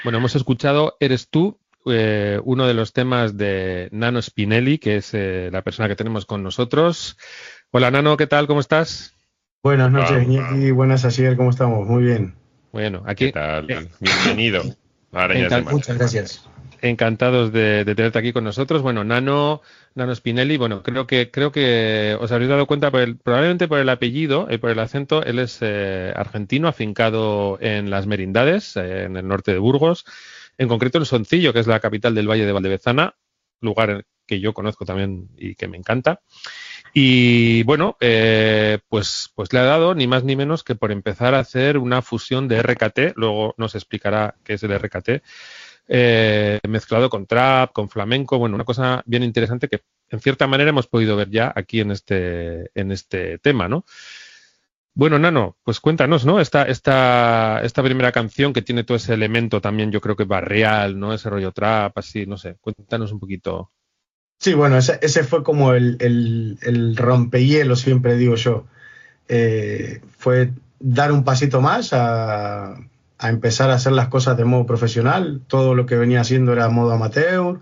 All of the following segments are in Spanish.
Bueno, hemos escuchado Eres tú, uno de los temas de Nano Spinelli, que es la persona que tenemos con nosotros. Hola Nano, ¿qué tal? ¿Cómo estás? Buenas noches, Hola, Iñaki. Buenas, Asier. ¿Cómo estamos? Muy bien. Bueno, ¿qué aquí tal? Bienvenido a Arañas de encan- Muchas Martes. gracias. encantados de tenerte aquí con nosotros. Bueno, Nano Spinelli, bueno, creo que os habréis dado cuenta probablemente por el apellido, por el acento, él es argentino, afincado en las Merindades, en el norte de Burgos, en concreto en Soncillo, que es la capital del Valle de Valdevezana, lugar que yo conozco también y que me encanta. Y bueno, pues le ha dado ni más ni menos que por empezar a hacer una fusión de RKT, luego nos explicará qué es el RKT, mezclado con trap, con flamenco, bueno, una cosa bien interesante que en cierta manera hemos podido ver ya aquí en este tema, ¿no? Bueno, Nano, pues cuéntanos, ¿no? Esta primera canción que tiene todo ese elemento también, yo creo que barrial, ¿no? Ese rollo trap, así, no sé, cuéntanos un poquito. Sí, bueno, ese fue como el rompehielo, siempre digo yo. Fue dar un pasito más a empezar a hacer las cosas de modo profesional. Todo lo que venía haciendo era modo amateur,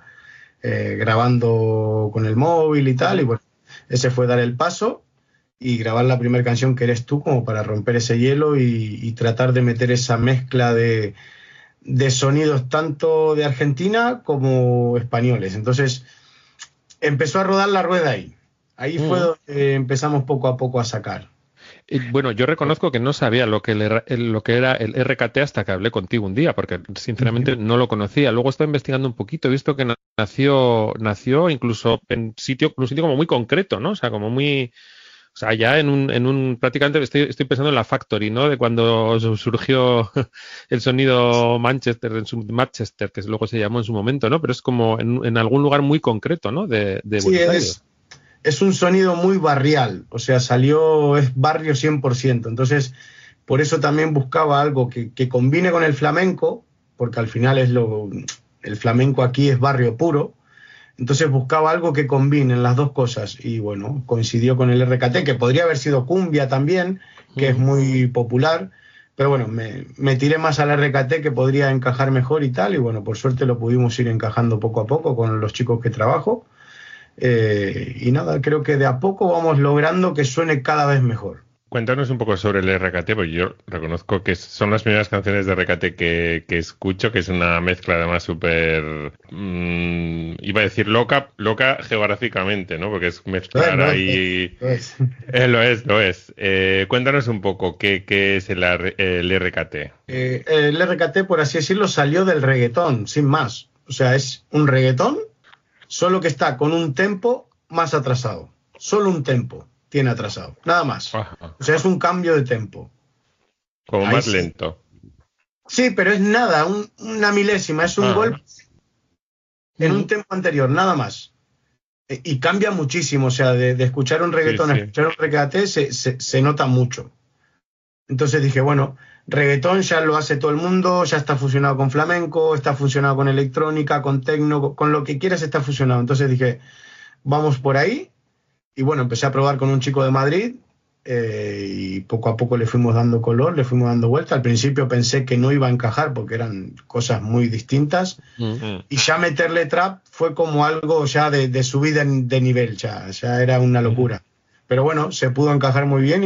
grabando con el móvil y tal. Y bueno, ese fue dar el paso y grabar la primera canción que eres tú, como para romper ese hielo y tratar de meter esa mezcla de sonidos tanto de Argentina como españoles. Entonces empezó a rodar la rueda ahí. Ahí fue Mm. donde empezamos poco a poco a sacar. Bueno, yo reconozco que no sabía lo que era el RKT hasta que hablé contigo un día, porque sinceramente no lo conocía. Luego estaba investigando un poquito, he visto que nació incluso en un sitio como muy concreto, ¿no? O sea, como muy, o sea, ya en un prácticamente estoy pensando en la Factory, ¿no? De cuando surgió el sonido Manchester, que luego se llamó en su momento, ¿no? Pero es como en algún lugar muy concreto, ¿no? De Sí, Buenos Aires. es un sonido muy barrial, o sea, es barrio 100%. Entonces, por eso también buscaba algo que combine con el flamenco, porque al final el flamenco aquí es barrio puro. Entonces buscaba algo que combine las dos cosas y bueno, coincidió con el RKT, que podría haber sido cumbia también, que es Mm. muy popular, pero bueno, me tiré más al RKT, que podría encajar mejor y tal, y bueno, por suerte lo pudimos ir encajando poco a poco con los chicos que trabajo, y nada, creo que de a poco vamos logrando que suene cada vez mejor. Cuéntanos un poco sobre el RKT, porque yo reconozco que son las primeras canciones de RKT que escucho, que es una mezcla además súper, iba a decir loca geográficamente, ¿no? Porque es mezclar No, ahí. lo es. Lo es, lo es. Cuéntanos un poco qué es el RKT. El RKT, por así decirlo, salió del reggaetón, sin más. O sea, es un reggaetón, solo que está con un tempo más atrasado. Solo un tempo tiene atrasado, nada más. Ajá. O sea, es un cambio de tempo. Como Ahí más sí. lento. Sí, pero es nada, una milésima, es un Ah, golpe en un Mm. tempo anterior, nada más. Y cambia muchísimo, o sea, de escuchar un sí, reggaetón a sí. escuchar un reggaeton se nota mucho. Entonces dije, bueno, reggaetón ya lo hace todo el mundo, ya está fusionado con flamenco, está fusionado con electrónica, con tecno, con lo que quieras está fusionado. Entonces dije, vamos por ahí. Y bueno, empecé a probar con un chico de Madrid, y poco a poco le fuimos dando color, le fuimos dando vuelta. Al principio pensé que no iba a encajar porque eran cosas muy distintas. Mm. Mm. Y ya meterle trap fue como algo ya de subida de nivel, ya era una Mm. locura. Pero bueno, se pudo encajar muy bien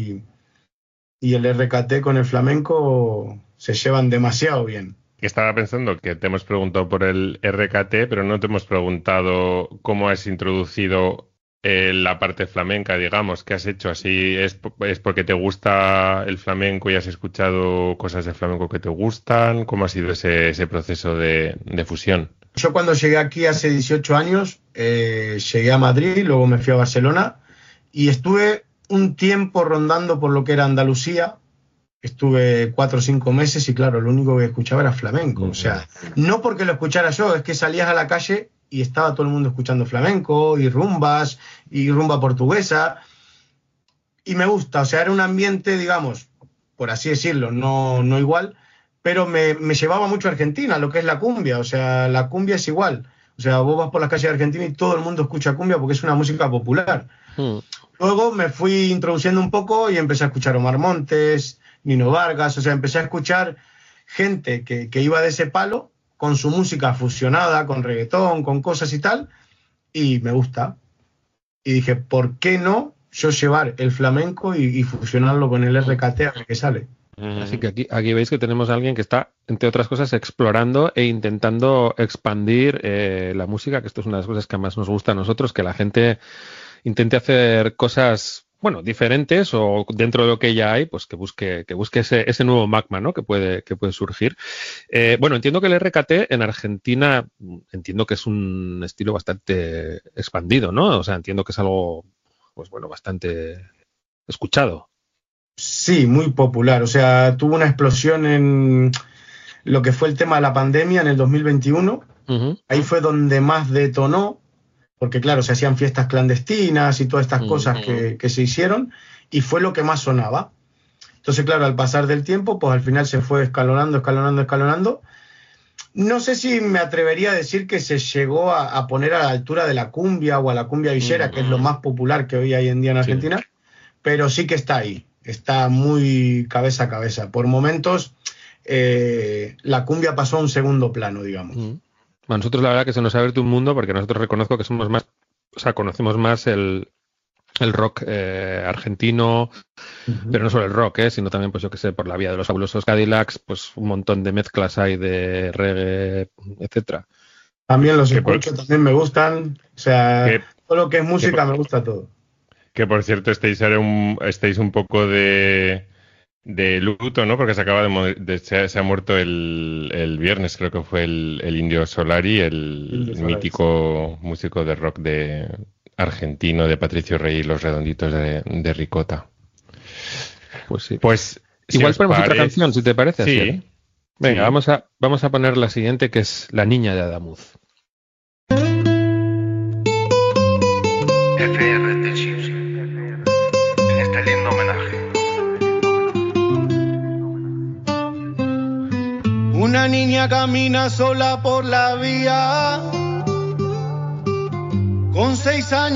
y el RKT con el flamenco se llevan demasiado bien. Estaba pensando que te hemos preguntado por el RKT, pero no te hemos preguntado cómo has introducido la parte flamenca, digamos, qué has hecho así. ¿Es porque te gusta el flamenco y has escuchado cosas de flamenco que te gustan? ¿Cómo ha sido ese proceso de fusión? Yo cuando llegué aquí hace 18 años, llegué a Madrid, luego me fui a Barcelona y estuve un tiempo rondando por lo que era Andalucía. Estuve 4 o 5 meses y claro, lo único que escuchaba era flamenco. O Ujú. sea, no porque lo escuchara yo, es que salías a la calle y estaba todo el mundo escuchando flamenco y rumbas y rumba portuguesa. Y me gusta, o sea, era un ambiente, digamos, por así decirlo, no igual, pero me llevaba mucho a Argentina, lo que es la cumbia. O sea, la cumbia es igual. O sea, vos vas por las calles de Argentina y todo el mundo escucha cumbia porque es una música popular. Mm. Luego me fui introduciendo un poco y empecé a escuchar Omar Montes, Nino Vargas, o sea, empecé a escuchar gente que iba de ese palo, con su música fusionada, con reggaetón, con cosas y tal, y me gusta. Y dije, ¿por qué no yo llevar el flamenco y fusionarlo con el RKT a ver qué sale? Así que aquí veis que tenemos a alguien que está, entre otras cosas, explorando e intentando expandir la música, que esto es una de las cosas que más nos gusta a nosotros, que la gente intente hacer cosas, bueno, diferentes o dentro de lo que ya hay, pues que busque ese nuevo magma, ¿no? que puede surgir. Bueno, entiendo que el RKT en Argentina, entiendo que es un estilo bastante expandido, ¿no? O sea, entiendo que es algo, pues bueno, bastante escuchado. Sí, muy popular. O sea, tuvo una explosión en lo que fue el tema de la pandemia en el 2021. Uh-huh. Ahí fue donde más detonó, porque claro, se hacían fiestas clandestinas y todas estas cosas que se hicieron, y fue lo que más sonaba. Entonces, claro, al pasar del tiempo, pues al final se fue escalonando. No sé si me atrevería a decir que se llegó a poner a la altura de la cumbia o a la cumbia villera, que es lo más popular que hoy hay en día en Argentina, pero sí que está ahí. Está muy cabeza a cabeza. Por momentos, la cumbia pasó a un segundo plano, digamos. Bueno, nosotros la verdad que se nos ha abierto un mundo porque nosotros reconozco que somos más, o sea, conocemos más el rock argentino, pero no solo el rock, sino también, pues yo que sé, por la vía de los fabulosos Cadillacs, pues un montón de mezclas hay de reggae, etcétera. También los escucho, también me gustan. O sea, todo lo que es música me gusta todo. Que por cierto estáis un poco de luto, ¿no? Porque se acaba se ha muerto el viernes, creo que fue el Indio Solari, el mítico músico de rock argentino de Patricio Rey y los Redonditos de Ricota. Pues sí. Pues igual ponemos otra canción, si te parece. Sí. Así. Venga, sí. Vamos a poner la siguiente, que es La Niña de Adamuz. Una niña camina sola por la vía, con 6 años.